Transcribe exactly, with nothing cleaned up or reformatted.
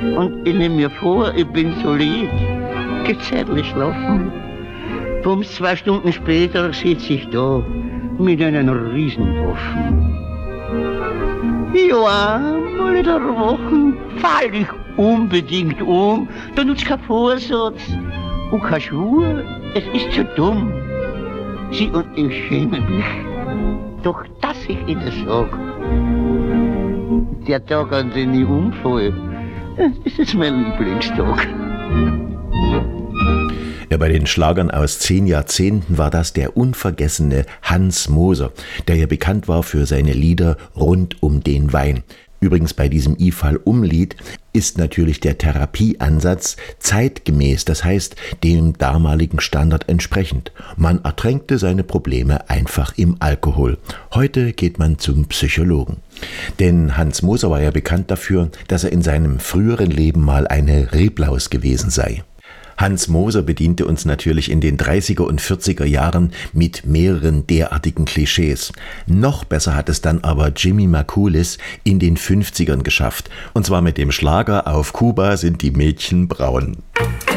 Und ich nehme mir vor, ich bin solid. Geh zärtlich schlafen. Bums, zwei Stunden später sitze ich da mit einem Riesenwaffen. Ja, mal in der Woche fall ich unbedingt um. Da nutzt kein Vorsatz und kein Schwur. Es ist zu dumm. Sie und ich schämen mich. Doch dass ich Ihnen sag, der Tag, an den ich umfalle, das ist mein Lieblingstag. Ja, bei den Schlagern aus zehn Jahrzehnten war das der unvergessene Hans Moser, der ja bekannt war für seine Lieder rund um den Wein. Übrigens bei diesem I-Fall-Um-Lied ist natürlich der Therapieansatz zeitgemäß, das heißt dem damaligen Standard entsprechend. Man ertränkte seine Probleme einfach im Alkohol. Heute geht man zum Psychologen. Denn Hans Moser war ja bekannt dafür, dass er in seinem früheren Leben mal eine Reblaus gewesen sei. Hans Moser bediente uns natürlich in den dreißiger und vierziger Jahren mit mehreren derartigen Klischees. Noch besser hat es dann aber Jimmy Makulis in den fünfzigern geschafft. Und zwar mit dem Schlager Auf Kuba sind die Mädchen braun.